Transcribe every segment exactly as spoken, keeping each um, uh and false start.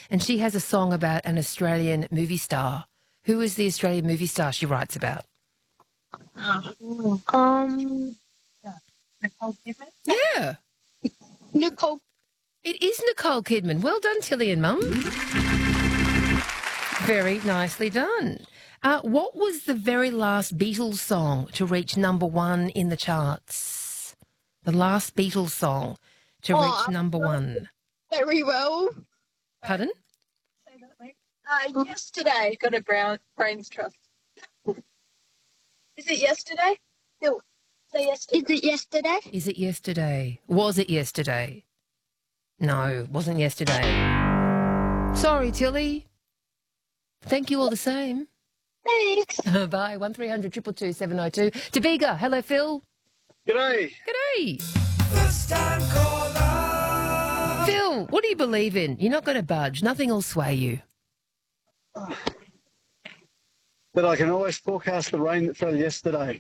and she has a song about an Australian movie star. Who is the Australian movie star she writes about? Oh. Um, Nicole Kidman? Yeah. Nicole. It is Nicole Kidman. Well done, Tilly and Mum. Very nicely done. Uh, what was the very last Beatles song to reach number one in the charts? The last Beatles song to Oh, reach number one. Very well. Pardon? Say that, mate. Uh, yesterday. Got a brown brains trust. Is it yesterday? No. Say yesterday. Is it yesterday? Is it yesterday? Was it yesterday? No, it wasn't yesterday. Sorry, Tilly. Thank you all the same. Thanks. Bye. One three hundred two two two seven oh two. Tabiga. Hello, Phil. G'day. G'day. First time caller. Phil, what do you believe in? You're not going to budge. Nothing will sway you. But I can always forecast the rain that fell yesterday.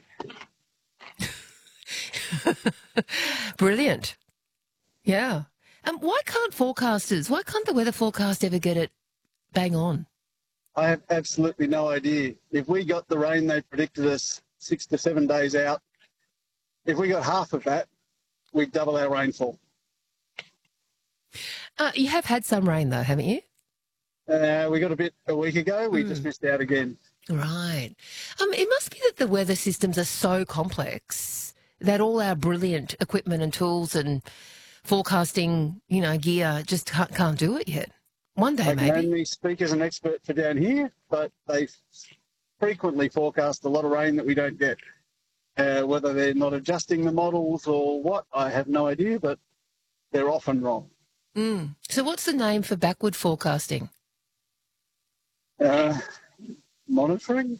Brilliant. Yeah. Um, why can't forecasters, why can't the weather forecast ever get it bang on? I have absolutely no idea. If we got the rain they predicted us six to seven days out, if we got half of that, we'd double our rainfall. Uh, you have had some rain, though, haven't you? Uh, we got a bit a week ago. We Mm. just missed out again. Right. Um, it must be that the weather systems are so complex that all our brilliant equipment and tools and forecasting, you know, gear just can't, can't do it yet. One day, I can maybe. only speak as an expert for down here, but they frequently forecast a lot of rain that we don't get. Uh, whether they're not adjusting the models or what, I have no idea, but they're often wrong. Mm. So what's the name for backward forecasting? Uh, monitoring?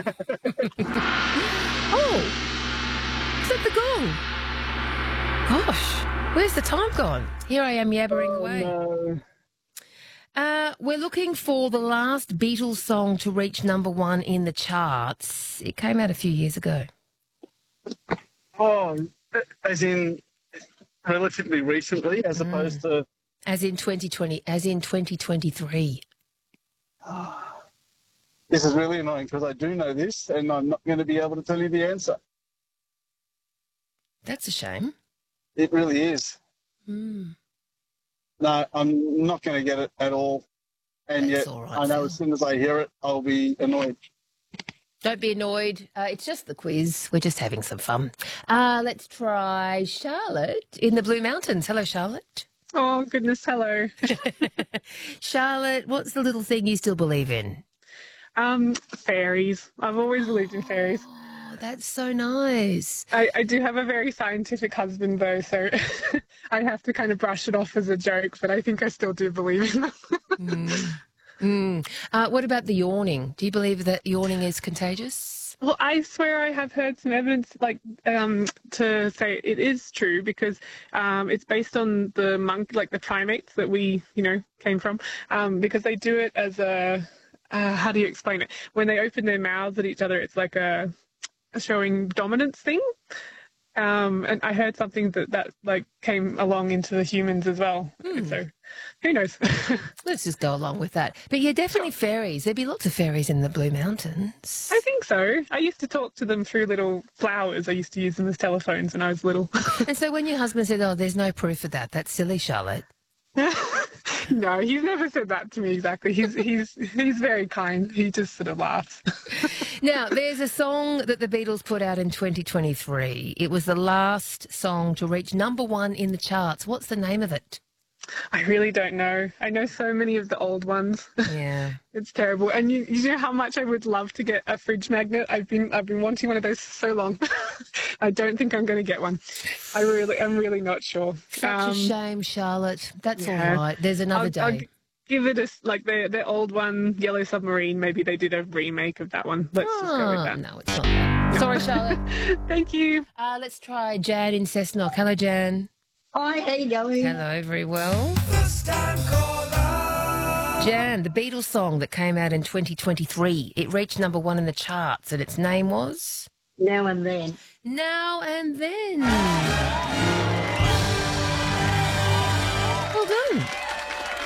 Oh, is that the gong? Gosh, where's the time gone? Here I am yabbering away. No. Uh, we're looking for the last Beatles song to reach number one in the charts. It came out a few years ago. Oh, as in relatively recently, as Mm. opposed to... As in twenty twenty, as in twenty twenty-three. This is really annoying because I do know this and I'm not going to be able to tell you the answer. That's a shame. It really is. Mm. No, I'm not going to get it at all. And That's yet all right, I know Phil. as soon as I hear it, I'll be annoyed. Don't be annoyed. Uh, it's just the quiz. We're just having some fun. Uh, let's try Charlotte in the Blue Mountains. Hello, Charlotte. Oh, goodness, hello. Charlotte, what's the little thing you still believe in? Um, fairies. I've always believed in fairies. Oh, that's so nice. I, I do have a very scientific husband, though, so I have to kind of brush it off as a joke, but I think I still do believe in them. Mm. Mm. Uh, what about the yawning? Do you believe that yawning is contagious? Well, I swear I have heard some evidence, like, um, to say it is true because um, it's based on the monk, like the primates that we, you know, came from, um, because they do it as a, uh, how do you explain it? When they open their mouths at each other, it's like a, a showing dominance thing. Um, and I heard something that that like came along into the humans as well. Hmm. So who knows? Let's just go along with that. But yeah, definitely fairies. There'd be lots of fairies in the Blue Mountains. I think so. I used to talk to them through little flowers. I used to use them as telephones when I was little. And so when your husband said, oh, there's no proof of that, that's silly, Charlotte. No, he's never said that to me exactly. He's he's he's very kind. He just sort of laughs. Now, there's a song that the Beatles put out in twenty twenty-three. It was the last song to reach number one in the charts. What's the name of it? I really don't know. I know so many of the old ones. Yeah. It's terrible. And you, you know how much I would love to get a fridge magnet? I've been I've been wanting one of those for so long. I don't think I'm going to get one. I really, I'm really not sure. Such Um, a shame, Charlotte. That's yeah. all right. There's another I'll, day. I'll give it a s- like the the old one, Yellow Submarine. Maybe they did a remake of that one. Let's just go with Oh, that. no, it's not that. Sorry, Charlotte. Thank you. Uh, let's try Jan in Cessnock. Hello, Jan. Hi, how you going? Hello, very well. First time caller. Jan, the Beatles song that came out in twenty twenty-three, it reached number one in the charts, and its name was? Now and then. Now and Then. Well done.